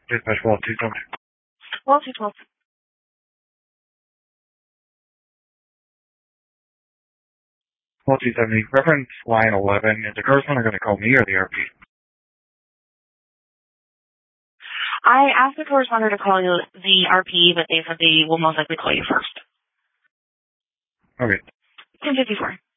Dispatch 1270. 12. 1270. Reference line 11. Is the correspondent going to call me or the RP? I asked the correspondent to call you the RP, but they said they will most likely call you first. Okay. 1054.